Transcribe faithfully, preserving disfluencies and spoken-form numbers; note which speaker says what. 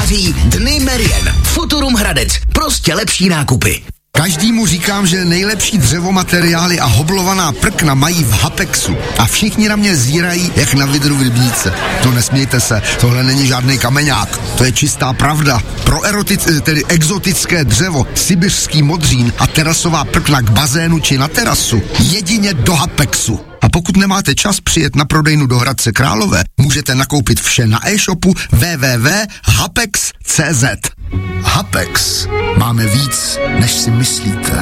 Speaker 1: září Dny Merien. Futurum Hradec. Prostě lepší nákupy.
Speaker 2: Každému říkám, že nejlepší dřevomateriály a hoblovaná prkna mají v Hapexu. A všichni na mě zírají, jak na vidru v rybníce. To nesmějte se, tohle není žádný kameňák. To je čistá pravda. Pro erotic, tedy exotické dřevo, sibiřský modřín a terasová prkna k bazénu či na terasu, jedině do Hapexu. A pokud nemáte čas přijet na prodejnu do Hradce Králové, můžete nakoupit vše na e-shopu w w w tečka hapex tečka c z. Hapex. Máme víc, než si myslíte.